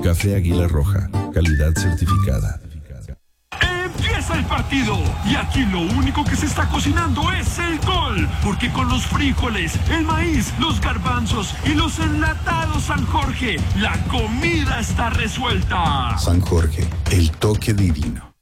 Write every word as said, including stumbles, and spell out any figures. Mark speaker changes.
Speaker 1: Café Águila Roja, calidad certificada.
Speaker 2: Empieza el partido y aquí lo único que se está cocinando es el gol, porque con los frijoles, el maíz, los garbanzos y los enlatados San Jorge, la comida está resuelta.
Speaker 3: San Jorge, el toque divino.